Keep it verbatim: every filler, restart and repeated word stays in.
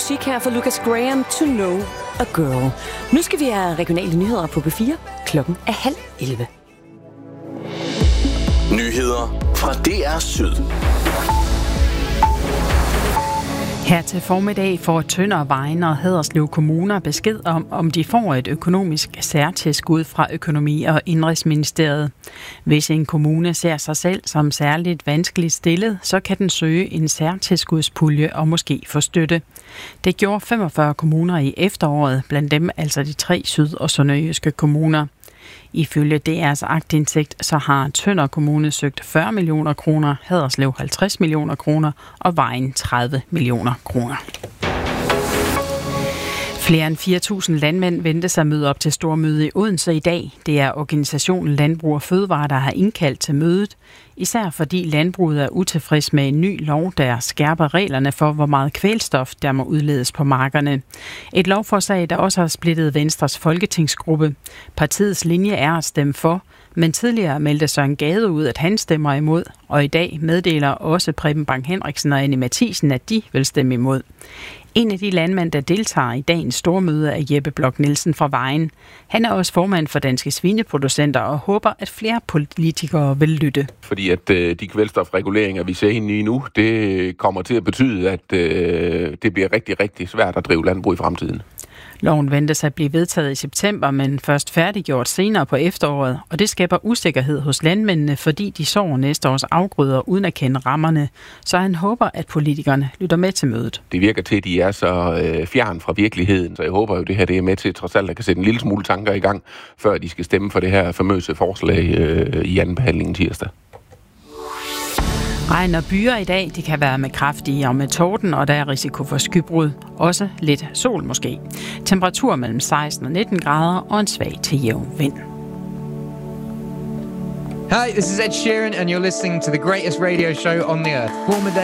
musik her fra Lucas Graham, To Know a Girl. Nu skal vi have regionale nyheder på B fire. Klokken er halv elleve. Nyheder fra D R Syd. Her til formiddag får Tønder, Vejen og Haderslev kommuner besked om, om de får et økonomisk særtilskud fra Økonomi- og Indenrigsministeriet. Hvis en kommune ser sig selv som særligt vanskeligt stillet, så kan den søge en særtilskudspulje og måske få støtte. Det gjorde femogfyrre kommuner i efteråret, blandt dem altså de tre syd- og sønderjyske kommuner. Ifølge D R's aktindsigt, så har Tønder Kommune søgt fyrre millioner kroner, Haderslev halvtreds millioner kroner og Vejen tredive millioner kroner. Flere end fire tusind landmænd ventes at møde op til stormøde i Odense i dag. Det er organisationen Landbrug og Fødevare, der har indkaldt til mødet. Især fordi landbruget er utilfreds med en ny lov, der skærper reglerne for, hvor meget kvælstof der må udledes på markerne. Et lovforslag, der også har splittet Venstres folketingsgruppe. Partiets linje er at stemme for, men tidligere meldte Søren Gade ud, at han stemmer imod, og i dag meddeler også Preben Bang Henriksen og Anne Mathisen, at de vil stemme imod. En af de landmænd, der deltager i dagens stormøde, er Jeppe Blok Nielsen fra Vejen. Han er også formand for Danske Svineproducenter og håber, at flere politikere vil lytte. Fordi at øh, de kvælstofreguleringer, vi ser ind i nu, det kommer til at betyde, at øh, det bliver rigtig, rigtig svært at drive landbrug i fremtiden. Loven ventes at blive vedtaget i september, men først færdiggjort senere på efteråret, og det skaber usikkerhed hos landmændene, fordi de sår næste års afgrøder uden at kende rammerne. Så han håber, at politikerne lytter med til mødet. Det virker til, at de er så øh, fjern fra virkeligheden, så jeg håber jo, det her det er med til trods alt at kan sætte en lille smule tanker i gang, før de skal stemme for det her famøse forslag øh, i anden behandlingen tirsdag. Regn og byer i dag, det kan være med kraftige og med torden, og der er risiko for skybrud. Også lidt sol måske. Temperatur mellem seksten og nitten grader og en svag til jævn vind. Hi, this is Ed Sheeran and you're listening to the greatest radio show on the earth. Former